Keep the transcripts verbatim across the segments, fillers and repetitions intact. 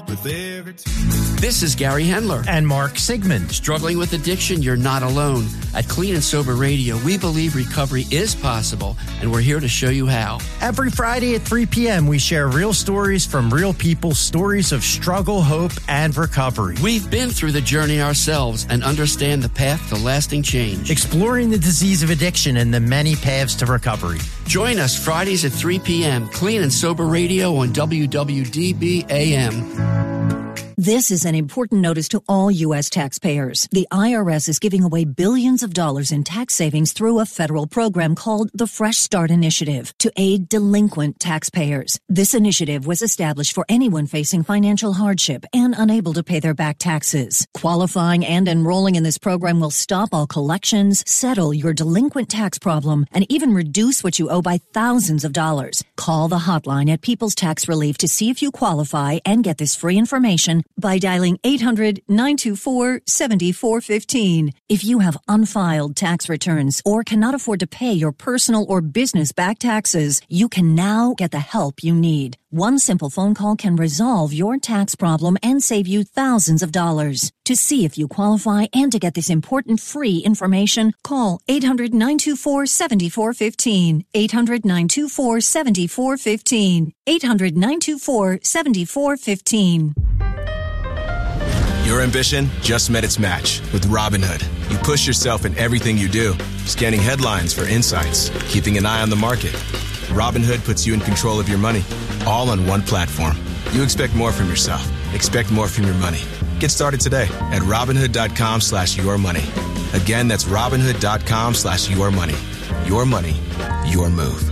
with every t- This is Gary Hendler. And Mark Sigmund. Struggling with addiction? You're not alone. At Clean and Sober Radio, we believe recovery is possible, and we're here to show you how. Every Friday at three p.m., we share real stories from real people, stories of struggle, hope, and recovery. We've been through the journey ourselves and understand the path to lasting change. Exploring the disease of addiction and the many paths to recovery. Join us Fridays at three p.m. Clean and Sober Radio on W W D B A M. This is an important notice to all U S taxpayers. The I R S is giving away billions of dollars in tax savings through a federal program called the Fresh Start Initiative to aid delinquent taxpayers. This initiative was established for anyone facing financial hardship and unable to pay their back taxes. Qualifying and enrolling in this program will stop all collections, settle your delinquent tax problem, and even reduce what you owe by thousands of dollars. Call the hotline at People's Tax Relief to see if you qualify and get this free information by dialing eight hundred, nine two four, seven four one five. If you have unfiled tax returns or cannot afford to pay your personal or business back taxes, you can now get the help you need. One simple phone call can resolve your tax problem and save you thousands of dollars. To see if you qualify and to get this important free information, call eight hundred, nine two four, seven four one five. eight hundred, nine two four, seven four one five. eight hundred, nine two four, seven four one five. Your ambition just met its match with Robinhood. You push yourself in everything you do, scanning headlines for insights, keeping an eye on the market. Robinhood puts you in control of your money, all on one platform. You expect more from yourself. Expect more from your money. Get started today at Robinhood.com slash your money. Again, that's Robinhood.com slash your money. Your money, your move.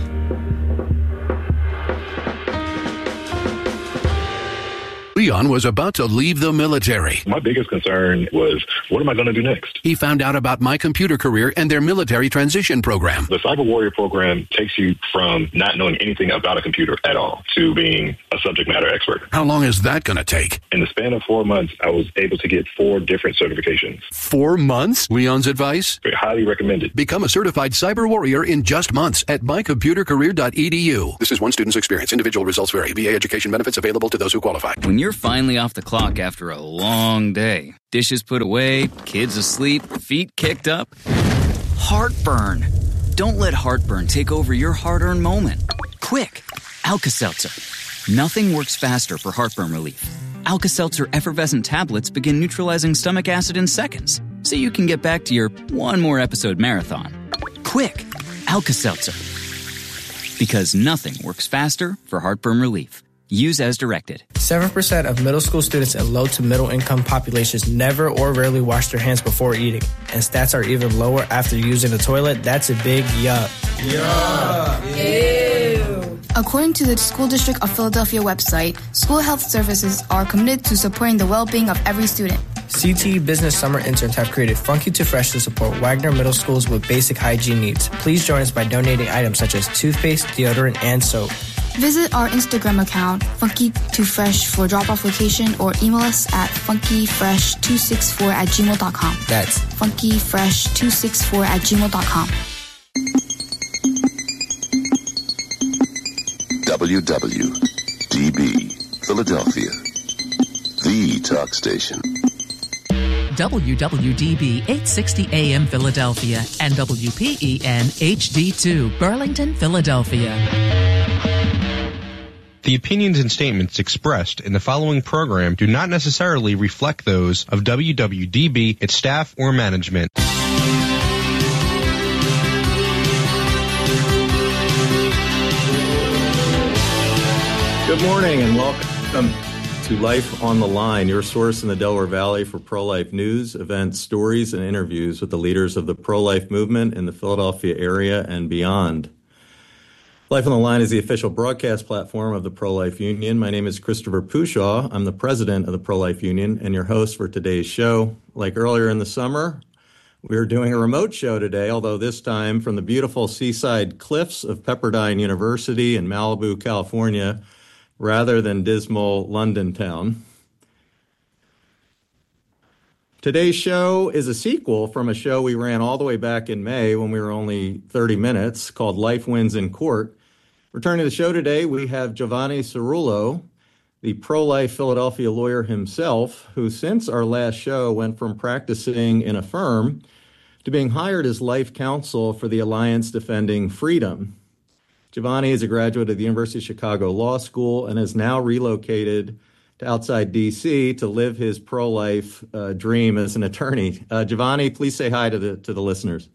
Leon was about to leave the military. My biggest concern was, what am I going to do next? He found out about My Computer Career and their military transition program. The Cyber Warrior program takes you from not knowing anything about a computer at all to being a subject matter expert. How long is that going to take? In the span of four months, I was able to get four different certifications. Four months? Leon's advice? I highly recommend it. Become a certified Cyber Warrior in just months at my computer career dot e d u. This is one student's experience. Individual results vary. V A education benefits available to those who qualify. When you're finally off the clock after a long day, dishes put away, kids asleep, feet kicked up, heartburn. Don't let heartburn take over your hard-earned moment. Quick, Alka-Seltzer. Nothing works faster for heartburn relief. Alka-Seltzer effervescent tablets begin neutralizing stomach acid in seconds, so you can get back to your one more episode marathon. Quick, Alka-Seltzer. Because nothing works faster for heartburn relief. Use as directed. seven percent of middle school students in low to middle income populations never or rarely wash their hands before eating. And stats are even lower after using the toilet. That's a big yuck. Yuck. Ew. According to the School District of Philadelphia website, school health services are committed to supporting the well-being of every student. C T E Business Summer Interns have created Funky to Fresh to support Wagner Middle Schools with basic hygiene needs. Please join us by donating items such as toothpaste, deodorant, and soap. Visit our Instagram account, funky to fresh, for drop-off location, or email us at funky fresh two six four at gmail dot com. That's funky fresh two six four at gmail dot com. W W D B Philadelphia, the talk station. W W D B eight sixty A M Philadelphia and W P E N H D two Burlington, Philadelphia. The opinions and statements expressed in the following program do not necessarily reflect those of W W D B, its staff, or management. Good morning and welcome to Life on the Line, your source in the Delaware Valley for pro-life news, events, stories, and interviews with the leaders of the pro-life movement in the Philadelphia area and beyond. Life on the Line is the official broadcast platform of the Pro-Life Union. My name is Christopher Pushaw. I'm the president of the Pro-Life Union and your host for today's show. Like earlier in the summer, we are doing a remote show today, although this time from the beautiful seaside cliffs of Pepperdine University in Malibu, California, rather than dismal London town. Today's show is a sequel from a show we ran all the way back in May when we were only thirty minutes, called Life Wins in Court. Returning to the show today, we have Giovanni Cerullo, the pro-life Philadelphia lawyer himself, who since our last show went from practicing in a firm to being hired as life counsel for the Alliance Defending Freedom. Giovanni is a graduate of the University of Chicago Law School and has now relocated to outside D C to live his pro-life uh, dream as an attorney. Uh, Giovanni, please say hi to the to the listeners.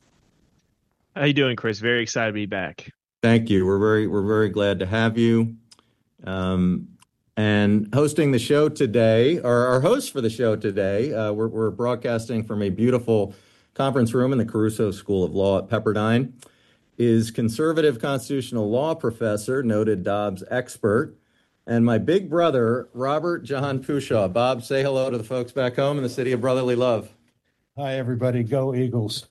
How you doing, Chris? Very excited to be back. Thank you. We're very we're very glad to have you. Um, and hosting the show today, or our host for the show today, uh, we're, we're broadcasting from a beautiful conference room in the Caruso School of Law at Pepperdine, is conservative constitutional law professor, noted Dobbs expert, and my big brother, Robert John Pushaw. Bob, say hello to the folks back home in the city of brotherly love. Hi, everybody. Go Eagles.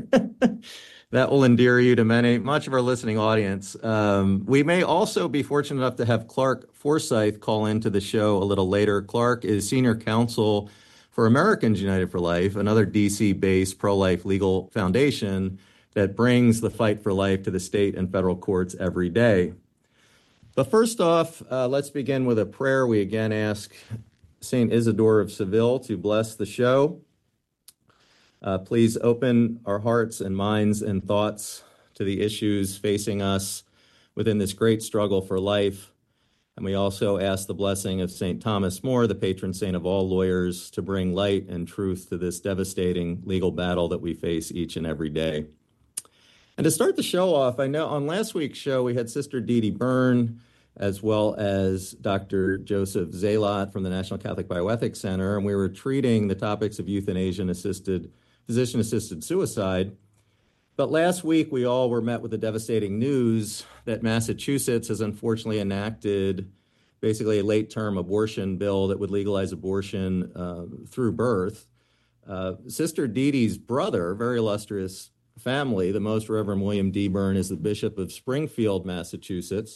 That will endear you to many, much of our listening audience. Um, we may also be fortunate enough to have Clark Forsyth call into the show a little later. Clark is senior counsel for Americans United for Life, another D C-based pro-life legal foundation that brings the fight for life to the state and federal courts every day. But first off, uh, let's begin with a prayer. We again ask Saint Isidore of Seville to bless the show. Uh, please open our hearts and minds and thoughts to the issues facing us within this great struggle for life. And we also ask the blessing of Saint Thomas More, the patron saint of all lawyers, to bring light and truth to this devastating legal battle that we face each and every day. And to start the show off, I know on last week's show we had Sister Dee Dee Byrne, as well as Doctor Joseph Zalot from the National Catholic Bioethics Center, and we were treating the topics of euthanasia and assisted physician-assisted suicide. But last week, we all were met with the devastating news that Massachusetts has unfortunately enacted basically a late-term abortion bill that would legalize abortion uh, through birth. Uh, Sister Dee Dee's brother, very illustrious family, the Most Reverend William D. Byrne, is the Bishop of Springfield, Massachusetts.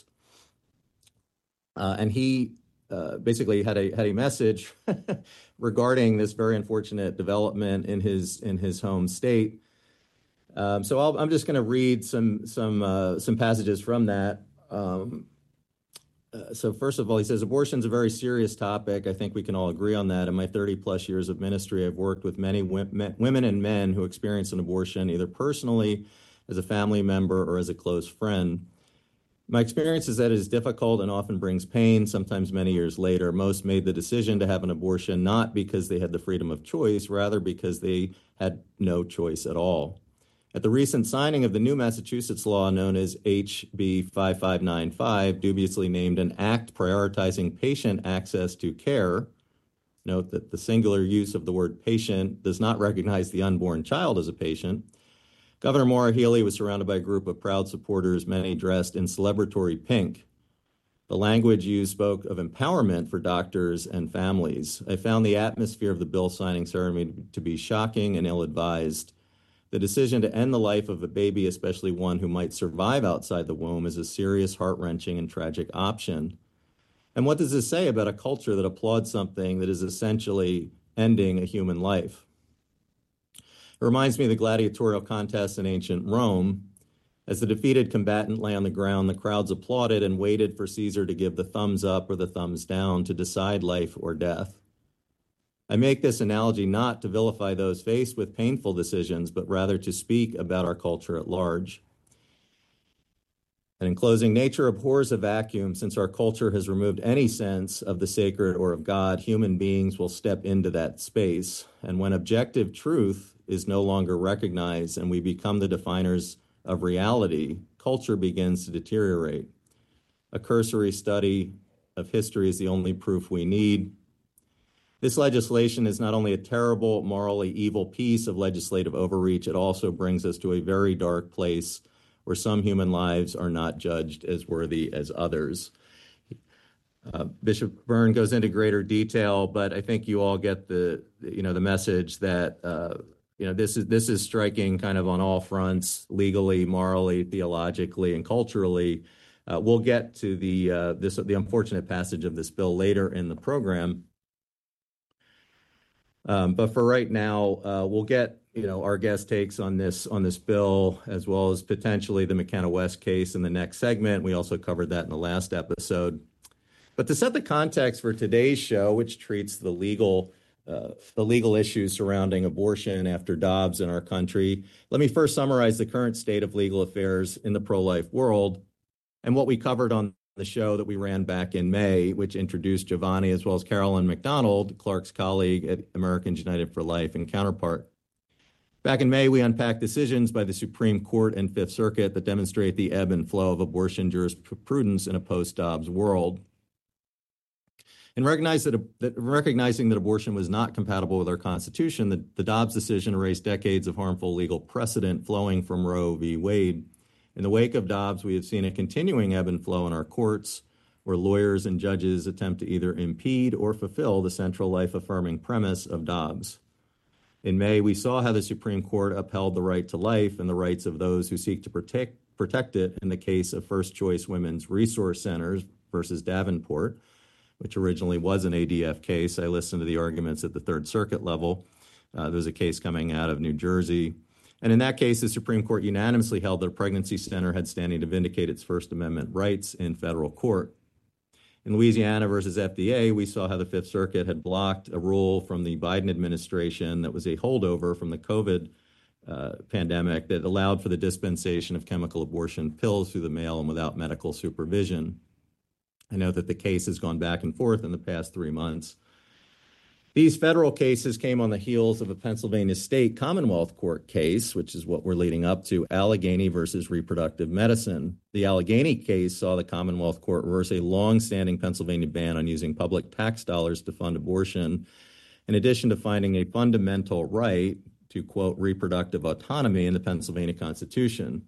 Uh, and he uh, basically had a had a message regarding this very unfortunate development in his in his home state. Um, so I'll, I'm just going to read some some uh, some passages from that. Um, uh, so first of all, he says, abortion is a very serious topic. I think we can all agree on that. In my thirty plus years of ministry, I've worked with many women and men who experienced an abortion, either personally, as a family member, or as a close friend. My experience is that it is difficult and often brings pain, sometimes many years later. Most made the decision to have an abortion not because they had the freedom of choice, rather because they had no choice at all. At the recent signing of the new Massachusetts law known as H B five five nine five, dubiously named an act prioritizing patient access to care, note that the singular use of the word patient does not recognize the unborn child as a patient, Governor Maura Healey was surrounded by a group of proud supporters, many dressed in celebratory pink. The language used spoke of empowerment for doctors and families. I found the atmosphere of the bill signing ceremony to be shocking and ill-advised. The decision to end the life of a baby, especially one who might survive outside the womb, is a serious, heart-wrenching, and tragic option. And what does this say about a culture that applauds something that is essentially ending a human life? It reminds me of the gladiatorial contest in ancient Rome. As the defeated combatant lay on the ground, the crowds applauded and waited for Caesar to give the thumbs up or the thumbs down to decide life or death. I make this analogy not to vilify those faced with painful decisions, but rather to speak about our culture at large. And in closing, nature abhors a vacuum. Since our culture has removed any sense of the sacred or of God, human beings will step into that space. And when objective truth is no longer recognized and we become the definers of reality, culture begins to deteriorate. A cursory study of history is the only proof we need. This legislation is not only a terrible, morally evil piece of legislative overreach, it also brings us to a very dark place where some human lives are not judged as worthy as others. Uh, Bishop Byrne goes into greater detail, but I think you all get the, you know, the message that uh, You know, this is this is striking kind of on all fronts, legally, morally, theologically, and culturally. Uh, we'll get to the uh, this the unfortunate passage of this bill later in the program. Um, but for right now, uh, we'll get you know our guest takes on this on this bill, as well as potentially the McKenna West case in the next segment. We also covered that in the last episode. But to set the context for today's show, which treats the legal uh, the legal issues surrounding abortion after Dobbs in our country, let me first summarize the current state of legal affairs in the pro-life world and what we covered on the show that we ran back in May, which introduced Giovanni as well as Carolyn McDonald, Clark's colleague at Americans United for Life and counterpart. Back in May, we unpacked decisions by the Supreme Court and Fifth Circuit that demonstrate the ebb and flow of abortion jurisprudence in a post-Dobbs world. And recognize that, that recognizing that abortion was not compatible with our Constitution, the, the Dobbs decision erased decades of harmful legal precedent flowing from Roe v. Wade. In the wake of Dobbs, we have seen a continuing ebb and flow in our courts, where lawyers and judges attempt to either impede or fulfill the central life-affirming premise of Dobbs. In May, we saw how the Supreme Court upheld the right to life and the rights of those who seek to protect, protect it in the case of First Choice Women's Resource Centers versus Davenport, which originally was an A D F case. I listened to the arguments at the Third Circuit level. Uh, there was a case coming out of New Jersey. And in that case, the Supreme Court unanimously held that a pregnancy center had standing to vindicate its First Amendment rights in federal court. In Louisiana versus F D A, we saw how the Fifth Circuit had blocked a rule from the Biden administration that was a holdover from the COVID uh, pandemic that allowed for the dispensation of chemical abortion pills through the mail and without medical supervision. I know that the case has gone back and forth in the past three months. These federal cases came on the heels of a Pennsylvania state Commonwealth Court case, which is what we're leading up to, Allegheny versus Reproductive Medicine. The Allegheny case saw the Commonwealth Court reverse a long-standing Pennsylvania ban on using public tax dollars to fund abortion, in addition to finding a fundamental right to, quote, reproductive autonomy in the Pennsylvania Constitution.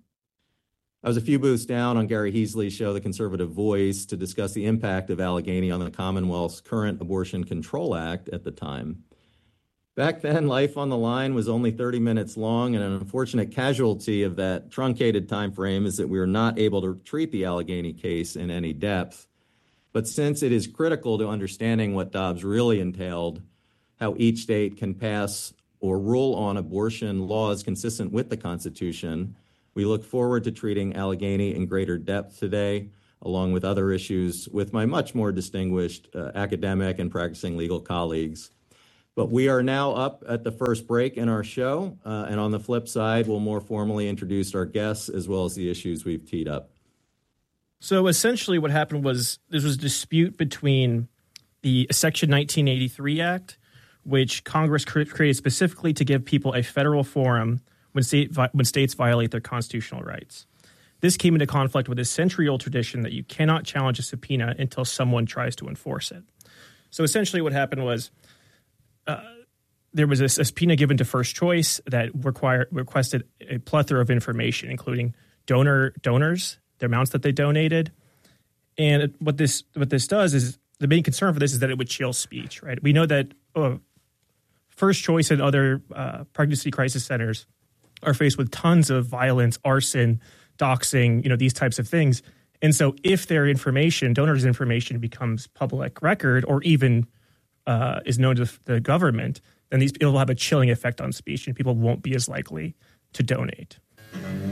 I was a few booths down on Gary Heasley's show, The Conservative Voice, to discuss the impact of Allegheny on the Commonwealth's current Abortion Control Act at the time. Back then, Life on the Line was only thirty minutes long, and an unfortunate casualty of that truncated time frame is that we were not able to treat the Allegheny case in any depth. But since it is critical to understanding what Dobbs really entailed, how each state can pass or rule on abortion laws consistent with the Constitution, we look forward to treating Allegheny in greater depth today, along with other issues with my much more distinguished uh, academic and practicing legal colleagues. But we are now up at the first break in our show, uh, and on the flip side, we'll more formally introduce our guests as well as the issues we've teed up. So essentially what happened was there was a dispute between the Section nineteen eighty-three Act, which Congress created specifically to give people a federal forum when, state, when states violate their constitutional rights. This came into conflict with a century-old tradition that you cannot challenge a subpoena until someone tries to enforce it. So essentially what happened was uh, there was a, a subpoena given to First Choice that required, requested a plethora of information, including donor donors, the amounts that they donated. And it, what this what this does is, the main concern for this is that it would chill speech, right? We know that oh, First Choice and other uh, pregnancy crisis centers are faced with tons of violence, arson, doxing, you know, these types of things. And so if their information, donors' information becomes public record or even uh, is known to the government, then these people will have a chilling effect on speech and people won't be as likely to donate.